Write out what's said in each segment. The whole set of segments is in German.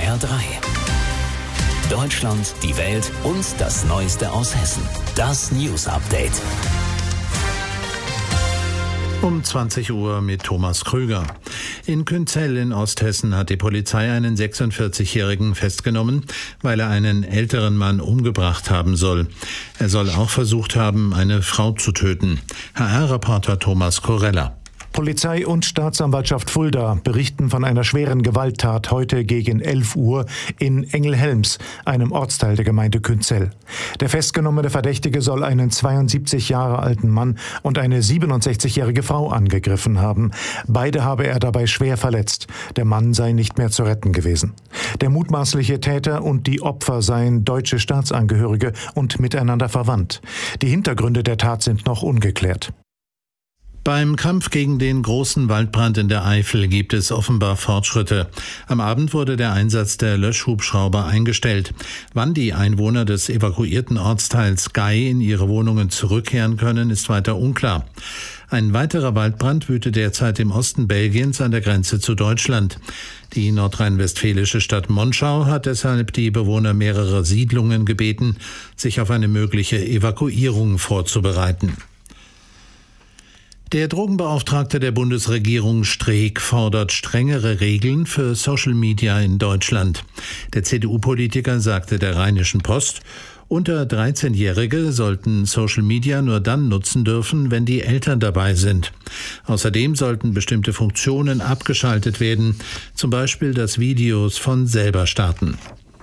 HR3. Deutschland, die Welt und das Neueste aus Hessen. Das News Update. Um 20 Uhr mit Thomas Krüger. In Künzell in Osthessen hat die Polizei einen 46-Jährigen festgenommen, weil er einen älteren Mann umgebracht haben soll. Er soll auch versucht haben, eine Frau zu töten. HR-Reporter Thomas Korella. Polizei und Staatsanwaltschaft Fulda berichten von einer schweren Gewalttat heute gegen 11 Uhr in Engelhelms, einem Ortsteil der Gemeinde Künzell. Der festgenommene Verdächtige soll einen 72 Jahre alten Mann und eine 67-jährige Frau angegriffen haben. Beide habe er dabei schwer verletzt. Der Mann sei nicht mehr zu retten gewesen. Der mutmaßliche Täter und die Opfer seien deutsche Staatsangehörige und miteinander verwandt. Die Hintergründe der Tat sind noch ungeklärt. Beim Kampf gegen den großen Waldbrand in der Eifel gibt es offenbar Fortschritte. Am Abend wurde der Einsatz der Löschhubschrauber eingestellt. Wann die Einwohner des evakuierten Ortsteils Gey in ihre Wohnungen zurückkehren können, ist weiter unklar. Ein weiterer Waldbrand wütet derzeit im Osten Belgiens an der Grenze zu Deutschland. Die nordrhein-westfälische Stadt Monschau hat deshalb die Bewohner mehrerer Siedlungen gebeten, sich auf eine mögliche Evakuierung vorzubereiten. Der Drogenbeauftragte der Bundesregierung Streeck fordert strengere Regeln für Social Media in Deutschland. Der CDU-Politiker sagte der Rheinischen Post, unter 13-Jährige sollten Social Media nur dann nutzen dürfen, wenn die Eltern dabei sind. Außerdem sollten bestimmte Funktionen abgeschaltet werden, zum Beispiel das Videos von selber starten.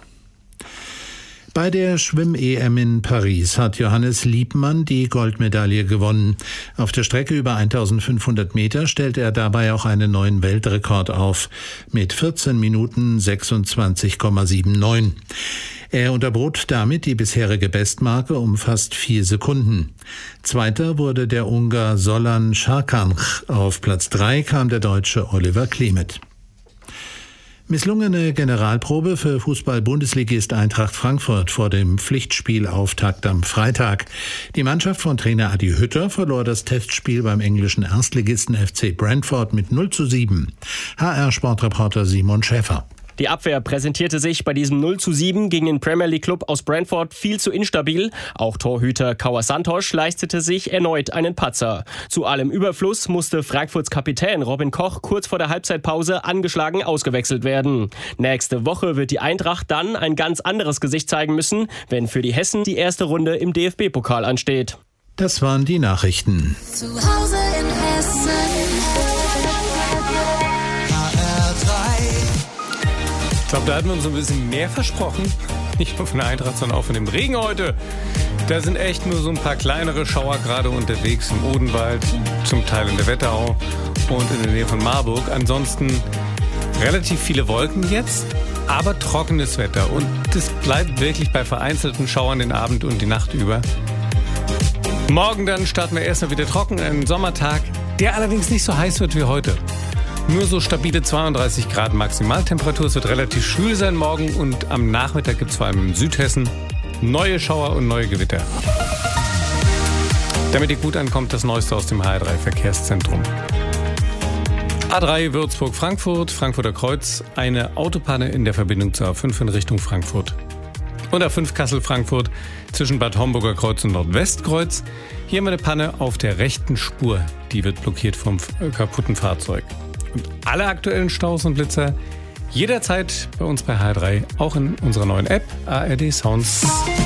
Bei der Schwimm-EM in Paris hat Johannes Liebmann die Goldmedaille gewonnen. Auf der Strecke über 1500 Meter stellte er dabei auch einen neuen Weltrekord auf, mit 14 Minuten 26,79. Er unterbot damit die bisherige Bestmarke um fast 4 Sekunden. Zweiter wurde der Ungar Zolan Sarkanch. Auf Platz 3 kam der Deutsche Oliver Klemet. Misslungene Generalprobe für Fußball-Bundesligist Eintracht Frankfurt vor dem Pflichtspielauftakt am Freitag. Die Mannschaft von Trainer Adi Hütter verlor das Testspiel beim englischen Erstligisten FC Brentford mit 0:7. HR-Sportreporter Simon Schäfer. Die Abwehr präsentierte sich bei diesem 0:7 gegen den Premier League Club aus Brentford viel zu instabil. Auch Torhüter Kauer Santos leistete sich erneut einen Patzer. Zu allem Überfluss musste Frankfurts Kapitän Robin Koch kurz vor der Halbzeitpause angeschlagen ausgewechselt werden. Nächste Woche wird die Eintracht dann ein ganz anderes Gesicht zeigen müssen, wenn für die Hessen die erste Runde im DFB-Pokal ansteht. Das waren die Nachrichten. Zu Hause in Hessen. Ich glaube, da hatten wir uns ein bisschen mehr versprochen. Nicht nur von der Eintracht, sondern auch von dem Regen heute. Da sind echt nur so ein paar kleinere Schauer gerade unterwegs im Odenwald, zum Teil in der Wetterau und in der Nähe von Marburg. Ansonsten relativ viele Wolken jetzt, aber trockenes Wetter. Und das bleibt wirklich bei vereinzelten Schauern den Abend und die Nacht über. Morgen dann starten wir erstmal wieder trocken, einen Sommertag, der allerdings nicht so heiß wird wie heute. Nur so stabile 32 Grad Maximaltemperatur. Es wird relativ schwül sein morgen und am Nachmittag gibt es vor allem in Südhessen neue Schauer und neue Gewitter. Damit ihr gut ankommt, das Neueste aus dem HR3 Verkehrszentrum. A3 Würzburg-Frankfurt, Frankfurter Kreuz, eine Autopanne in der Verbindung zur A5 in Richtung Frankfurt. Und A5 Kassel-Frankfurt zwischen Bad Homburger Kreuz und Nordwestkreuz. Hier haben wir eine Panne auf der rechten Spur. Die wird blockiert vom kaputten Fahrzeug. Und alle aktuellen Staus und Blitzer jederzeit bei uns bei HR3, auch in unserer neuen App ARD Sounds.